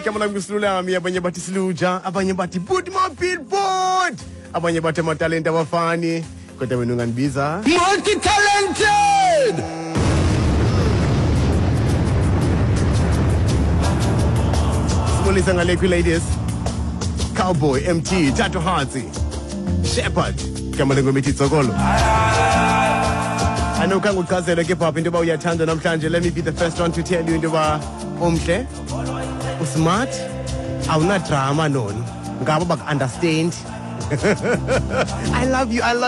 igama lami kusilulami, abanye bathi siluja, abanye bathi put my billboard, abanye bathi amatalente abafani, kodwa wena unganibiza multi-talented. Sibonisa ngale ladies. Cowboy, MT, Tato Hatsi, Shepherd, igama lengoma ithi Tsokolo. I know kangu chazela ke papa into ba uyathanda namhlanje. Let me be the first one to tell you into ba umhle, usmart, awuna drama non. Ngabo bak understand. I love you.